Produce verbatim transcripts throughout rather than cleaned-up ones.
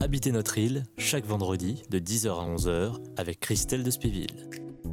Habiter notre île, chaque vendredi de dix heures à onze heures avec Christelle de Spéville.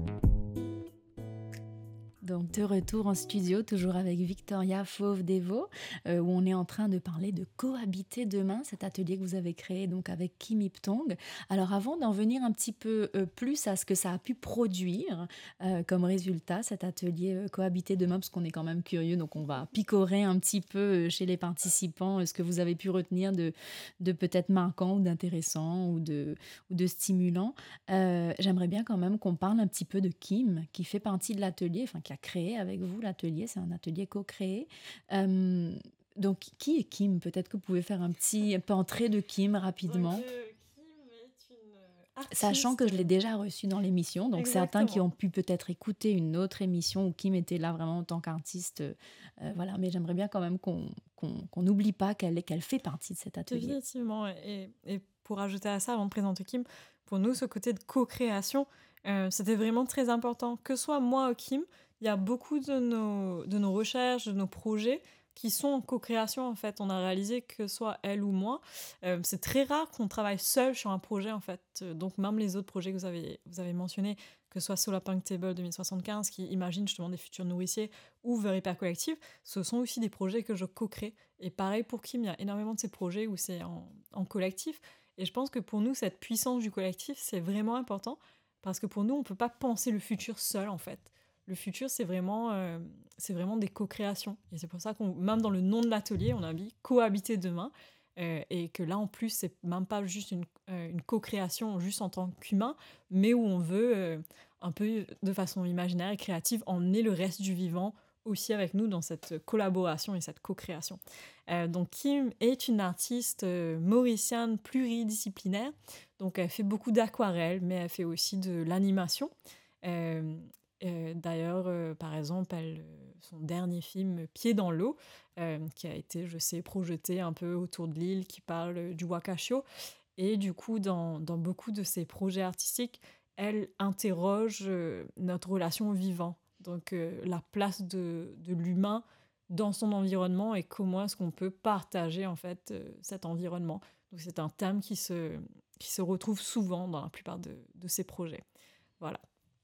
Donc de retour en studio, toujours avec Victoria Fauve-Devaux, euh, où on est en train de parler de cohabiter demain, cet atelier que vous avez créé donc avec Kim Iptong. Alors avant d'en venir un petit peu euh, plus à ce que ça a pu produire euh, comme résultat, cet atelier euh, cohabiter demain, parce qu'on est quand même curieux, donc on va picorer un petit peu euh, chez les participants euh, ce que vous avez pu retenir de, de peut-être marquant ou d'intéressant ou de, ou de stimulant. Euh, j'aimerais bien quand même qu'on parle un petit peu de Kim, qui fait partie de l'atelier, enfin qui a créé avec vous l'atelier, c'est un atelier co-créé. Euh, donc, qui est Kim? Peut-être que vous pouvez faire un petit entrée de Kim rapidement. Donc, euh, Kim est une artiste. Sachant que je l'ai déjà reçue dans l'émission, donc Exactement. Certains qui ont pu peut-être écouter une autre émission où Kim était là vraiment en tant qu'artiste, euh, voilà. Mais j'aimerais bien quand même qu'on qu'on qu'on n'oublie pas qu'elle qu'elle fait partie de cet atelier. Effectivement, et, et pour ajouter à ça, avant de présenter Kim, pour nous, ce côté de co-création, euh, c'était vraiment très important. Que ce soit moi ou Kim, il y a beaucoup de nos, de nos recherches, de nos projets qui sont en co-création, en fait. On a réalisé que soit elle ou moi, euh, c'est très rare qu'on travaille seul sur un projet, en fait. Euh, donc même les autres projets que vous avez, vous avez mentionnés, que ce soit Solarpunk Table deux mille soixante-quinze, qui imagine justement des futurs nourriciers, ou Very Pair Collective, ce sont aussi des projets que je co-crée. Et pareil pour Kim, il y a énormément de ces projets où c'est en, en collectif. Et je pense que pour nous, cette puissance du collectif, c'est vraiment important, parce que pour nous, on ne peut pas penser le futur seul, en fait. Le futur, c'est vraiment, euh, c'est vraiment des co-créations. Et c'est pour ça qu'on, même dans le nom de l'atelier, on a mis « Cohabiter demain euh, ». Et que là, en plus, c'est même pas juste une, euh, une co-création juste en tant qu'humain, mais où on veut, euh, un peu de façon imaginaire et créative, emmener le reste du vivant aussi avec nous dans cette collaboration et cette co-création. Euh, donc Kim est une artiste euh, mauricienne pluridisciplinaire. Donc elle fait beaucoup d'aquarelles, mais elle fait aussi de l'animation. Euh, Euh, d'ailleurs, euh, par exemple, elle, son dernier film, Pieds dans l'eau, euh, qui a été, je sais, projeté un peu autour de l'île, qui parle du Wakashio. Et du coup, dans, dans beaucoup de ses projets artistiques, elle interroge euh, notre relation au vivant. Donc, euh, la place de, de l'humain dans son environnement et comment est-ce qu'on peut partager, en fait, euh, cet environnement. Donc, c'est un thème qui se, qui se retrouve souvent dans la plupart de, de ses projets. Voilà.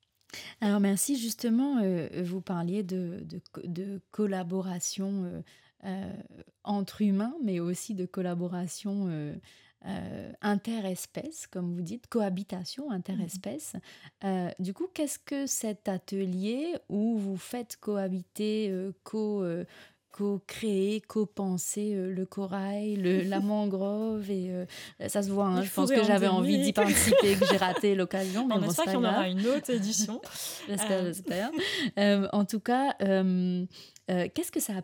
Alors merci, justement, euh, vous parliez de, de, de collaboration euh, euh, entre humains, mais aussi de collaboration euh, euh, interespèces, comme vous dites, cohabitation interespèces. Mmh. Euh, du coup, qu'est-ce que cet atelier où vous faites cohabiter, euh, co... Euh, co-créer, co-penser euh, le corail, le, la mangrove, et euh, ça se voit, hein, je pense que j'avais envie d'y participer et que j'ai raté l'occasion. Mais on bon, espère qu'il y en aura une autre édition. J'espère, euh... j'espère. Euh, en tout cas, euh, euh, qu'est-ce que ça a pu produire ?